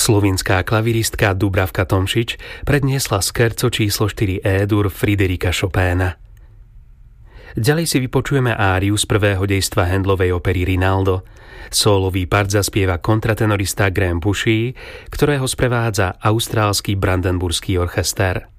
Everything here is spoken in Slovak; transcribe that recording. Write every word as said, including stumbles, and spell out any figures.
Slovinská klaviristka Dubravka Tomšič predniesla scherzo číslo štyri E-dur Friderika Chopina. Ďalej si vypočujeme áriu z prvého dejstva Handlovej opery Rinaldo. Sólový part zaspieva kontratenorista Graham Pushy, ktorého sprevádza austrálsky Brandenburský orchester.